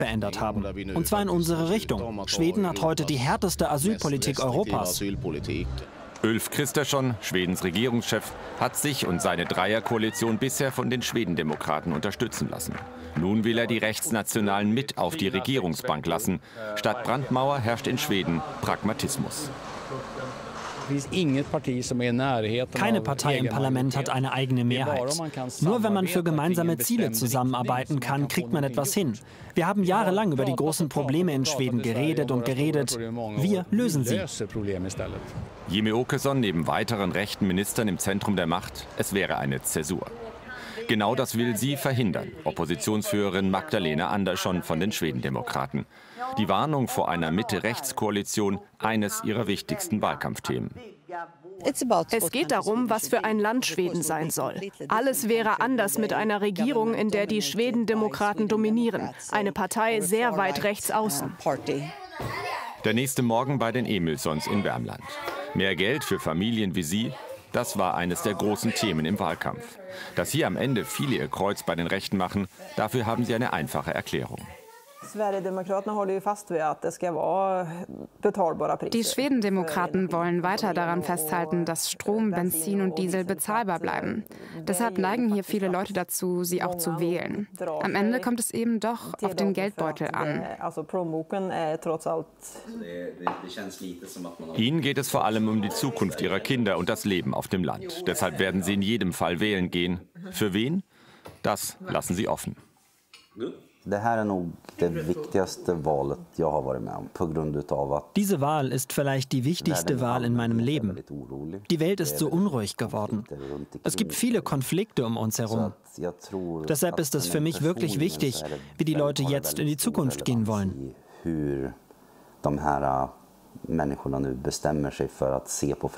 verändert haben. Und zwar in unsere Richtung. Schweden hat heute die härteste Asylpolitik Europas. Ulf Kristersson, Schwedens Regierungschef, hat sich und seine Dreierkoalition bisher von den Schwedendemokraten unterstützen lassen. Nun will er die Rechtsnationalen mit auf die Regierungsbank lassen. Statt Brandmauer herrscht in Schweden Pragmatismus. Keine Partei im Parlament hat eine eigene Mehrheit. Nur wenn man für gemeinsame Ziele zusammenarbeiten kann, kriegt man etwas hin. Wir haben jahrelang über die großen Probleme in Schweden geredet und geredet. Wir lösen sie. Jimmie Åkesson neben weiteren rechten Ministern im Zentrum der Macht, es wäre eine Zäsur. Genau das will sie verhindern, Oppositionsführerin Magdalena Andersson von den Schwedendemokraten. Die Warnung vor einer Mitte-Rechts-Koalition, eines ihrer wichtigsten Wahlkampfthemen. Es geht darum, was für ein Land Schweden sein soll. Alles wäre anders mit einer Regierung, in der die Schwedendemokraten dominieren. Eine Partei sehr weit rechts außen. Der nächste Morgen bei den Emilssons in Värmland. Mehr Geld für Familien wie sie, das war eines der großen Themen im Wahlkampf. Dass hier am Ende viele ihr Kreuz bei den Rechten machen, dafür haben sie eine einfache Erklärung. Die Schwedendemokraten wollen weiter daran festhalten, dass Strom, Benzin und Diesel bezahlbar bleiben. Deshalb neigen hier viele Leute dazu, sie auch zu wählen. Am Ende kommt es eben doch auf den Geldbeutel an. Ihnen geht es vor allem um die Zukunft ihrer Kinder und das Leben auf dem Land. Deshalb werden sie in jedem Fall wählen gehen. Für wen? Das lassen sie offen. Diese Wahl ist vielleicht die wichtigste Wahl in meinem Leben. Die Welt ist so unruhig geworden. Es gibt viele Konflikte um uns herum. Deshalb ist es für mich wirklich wichtig, wie die Leute jetzt in die Zukunft gehen wollen.